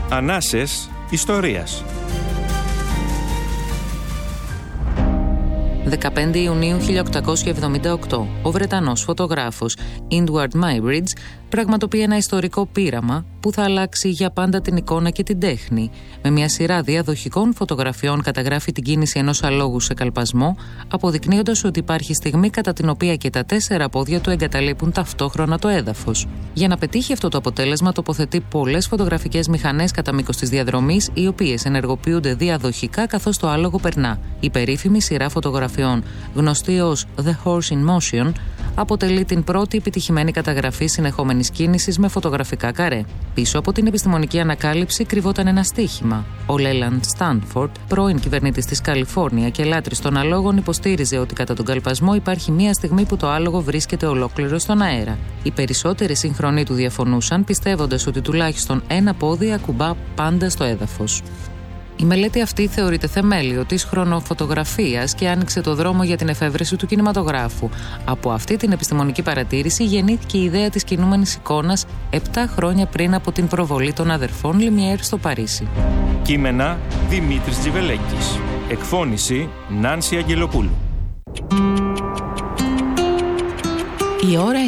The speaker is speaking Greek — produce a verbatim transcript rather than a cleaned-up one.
Ανάσες ιστορίας. δεκαπέντε Ιουνίου χίλια οκτακόσια εβδομήντα οκτώ, ο Βρετανός φωτογράφος Edward Muybridge πραγματοποιεί ένα ιστορικό πείραμα που θα αλλάξει για πάντα την εικόνα και την τέχνη. Με μια σειρά διαδοχικών φωτογραφιών καταγράφει την κίνηση ενός αλόγου σε καλπασμό, αποδεικνύοντας ότι υπάρχει στιγμή κατά την οποία και τα τέσσερα πόδια του εγκαταλείπουν ταυτόχρονα το έδαφος. Για να πετύχει αυτό το αποτέλεσμα, τοποθετεί πολλές φωτογραφικές μηχανές κατά μήκος της διαδρομής, οι οποίες ενεργοποιούνται διαδοχικά καθώς το άλογο περνά. Η περίφημη σειρά φωτογραφιών, γνωστή ως The Horse in Motion, αποτελεί την πρώτη επιτυχημένη καταγραφή συνεχόμενης κίνησης με φωτογραφικά καρέ. Πίσω από την επιστημονική ανακάλυψη κρυβόταν ένα στοίχημα. Ο Λέιλαντ Στάνφορντ, πρώην κυβερνήτης της Καλιφόρνια και λάτρης των αλόγων, υποστήριζε ότι κατά τον καλπασμό υπάρχει μία στιγμή που το άλογο βρίσκεται ολόκληρο στον αέρα. Οι περισσότεροι σύγχρονοι του διαφωνούσαν, πιστεύοντας ότι τουλάχιστον ένα πόδι ακουμπά πάντα στο έδαφος. Η μελέτη αυτή θεωρείται θεμέλιο της χρονοφωτογραφίας και άνοιξε το δρόμο για την εφεύρεση του κινηματογράφου. Από αυτή την επιστημονική παρατήρηση γεννήθηκε η ιδέα της κινούμενης εικόνας επτά χρόνια πριν από την προβολή των αδερφών Λιμιέρ στο Παρίσι. Κείμενα Δημήτρης Τζιβελέκης. Εκφώνηση Νάνση Αγγελοπούλου. Η ώρα